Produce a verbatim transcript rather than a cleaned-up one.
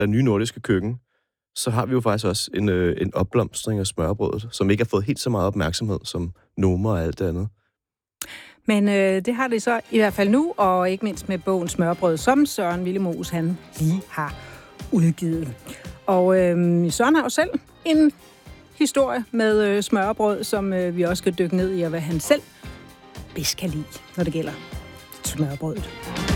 af nye nordiske køkken, så har vi jo faktisk også en, øh, en opblomstring af smørbrødet, som ikke har fået helt så meget opmærksomhed som Noma og alt det andet. Men øh, det har det så i hvert fald nu, og ikke mindst med bogen Smørbrød, som Søren Willemoes han lige har udgivet. Og øh, Søren har jo selv en historie med øh, smørbrød, som øh, vi også skal dykke ned i, og hvad han selv bedst kan lide, når det gælder smørbrødet.